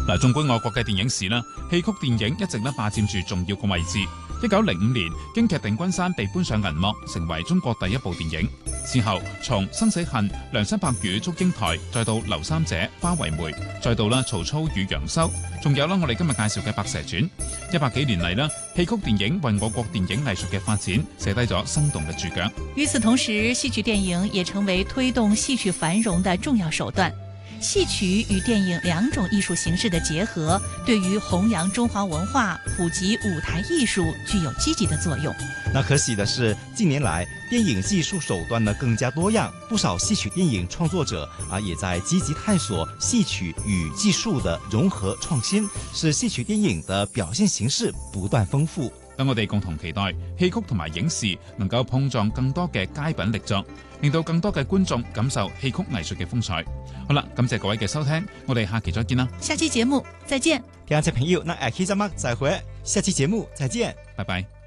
嗱，縱觀外國嘅電影史啦，戲曲電影一直霸佔住重要嘅位置。1905年，京劇定軍山被搬上銀幕，成為中國第一部電影。之後，從生死恨、梁山伯與祝英台，再到劉三姐、花為媒，再到曹操與楊修，仲有我哋今日介紹嘅《白蛇傳》。100幾年嚟啦，戲曲電影為我國電影藝術嘅發展寫低咗生動嘅注腳。 與此同時，戲曲電影也成為推動戲曲繁榮的重要手段。戲曲與電影兩種藝術形式的結合，對於弘揚中華文化、普及舞台藝術具有積極的作用。 那可喜的是，近年來電影技術手段更加多樣，不少戲曲電影創作者也在積極探索戲曲與技術的融合創新，使戲曲電影的表現形式不斷豐富。 等我哋共同期待戲曲同埋影視能夠碰撞更多嘅佳品力作，令到更多嘅觀眾感受戲曲藝術嘅風采。好啦，感謝各位嘅收聽，我哋下期再見啦！ 下期節目再見， 聽眾朋友，那下期節目再會，下期節目再見， 拜拜。